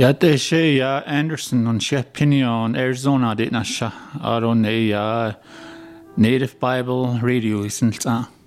Ja, det sé ja Anderson an Pinion Arizona dit na se ar on é Native Bible Radio isn't